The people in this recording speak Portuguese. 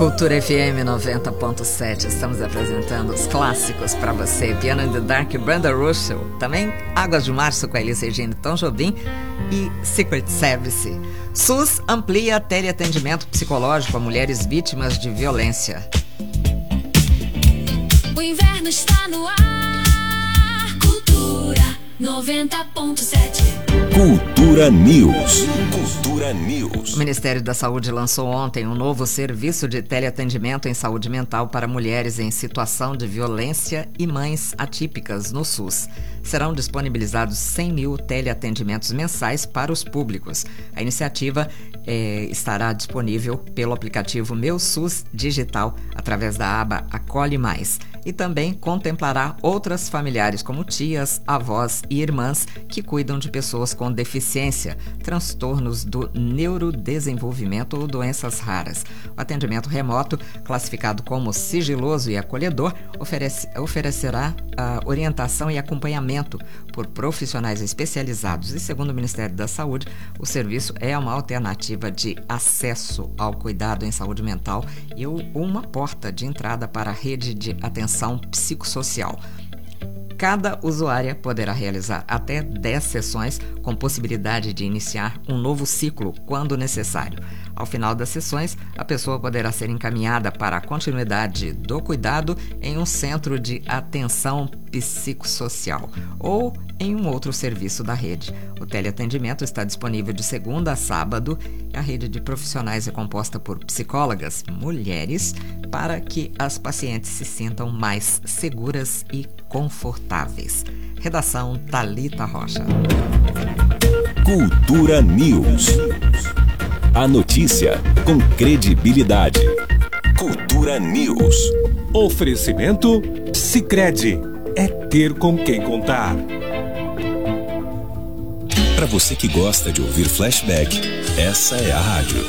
Cultura FM 90.7, estamos apresentando os clássicos para você. Piano in the Dark, Brenda Russell. Também Águas de Março com Elis Regina e Tom Jobim e Secret Service. SUS amplia teleatendimento psicológico a mulheres vítimas de violência. O inverno está no ar. Cultura 90.7. Cultura News. Cultura News. O Ministério da Saúde lançou ontem um novo serviço de teleatendimento em saúde mental para mulheres em situação de violência e mães atípicas no SUS. Serão disponibilizados 100 mil teleatendimentos mensais para os públicos. A iniciativa estará disponível pelo aplicativo Meu SUS Digital, através da aba Acolhe Mais. E também contemplará outras familiares como tias, avós e irmãs que cuidam de pessoas com deficiência, transtornos do neurodesenvolvimento ou doenças raras. O atendimento remoto, classificado como sigiloso e acolhedor, oferecerá orientação e acompanhamento por profissionais especializados. E segundo o Ministério da Saúde, o serviço é uma alternativa de acesso ao cuidado em saúde mental e uma porta de entrada para a rede de atenção psicossocial. Cada usuária poderá realizar até 10 sessões, com possibilidade de iniciar um novo ciclo quando necessário. Ao final das sessões, a pessoa poderá ser encaminhada para a continuidade do cuidado em um centro de atenção psicossocial ou em um outro serviço da rede. O teleatendimento está disponível de segunda a sábado. A rede de profissionais é composta por psicólogas mulheres para que as pacientes se sintam mais seguras e confortáveis. Redação Thalita Rocha. Cultura News. A notícia com credibilidade. Cultura News. Oferecimento Sicredi. É ter com quem contar. Para você que gosta de ouvir flashback, essa é a rádio.